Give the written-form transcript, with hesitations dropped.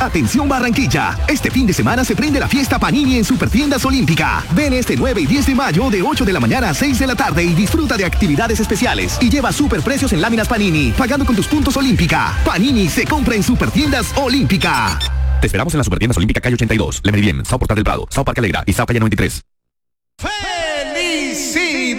Atención Barranquilla, este fin de semana se prende la fiesta Panini en Supertiendas Olímpica. Ven este 9 y 10 de mayo de 8 de la mañana a 6 de la tarde y disfruta de actividades especiales. Y lleva superprecios en láminas Panini, pagando con tus puntos Olímpica. Panini se compra en Supertiendas Olímpica. Te esperamos en la Supertiendas Olímpica calle 82, Le Meridien, Sao Portal del Prado, Sao Parque Alegra y Sao Calle 93.